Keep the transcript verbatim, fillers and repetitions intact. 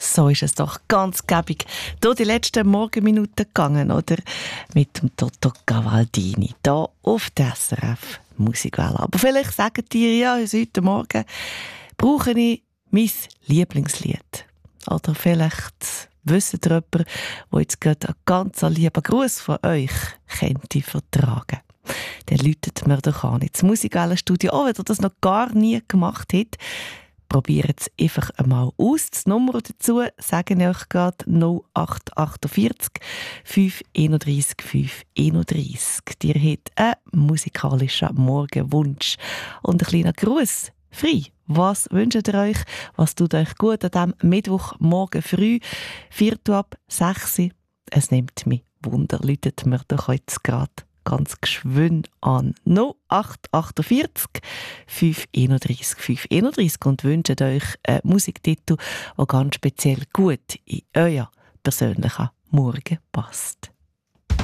So ist es doch ganz gäbig durch die letzten Morgenminuten gegangen, oder? Mit dem Toto Cavaldini, hier auf der S R F Musikwelle. Aber vielleicht sagt ihr ja, heute Morgen brauche ich mein Lieblingslied. Oder vielleicht wisst ihr jemanden, der jetzt gerade einen ganz lieben Gruß von euch könnte vertragen. Dann läutet mir doch an ins Musikwellenstudio, auch wenn ihr das noch gar nie gemacht habt. Probiert es einfach einmal aus. Das Nummer dazu sage ich euch gerade null acht achtundvierzig fünf einunddreißig fünf einunddreißig. Ihr habt einen musikalischen Morgenwunsch und einen kleinen Gruß. Frei. Was wünscht ihr euch? Was tut euch gut an diesem Mittwochmorgen früh? Viertel ab sechs. Es nimmt mich Wunder. Läutet mir doch jetzt gerade ganz geschwind an null acht achtundvierzig fünf einunddreißig fünf einunddreißig und wünscht euch einen Musiktitel, der ganz speziell gut in euer persönlicher Morgen passt.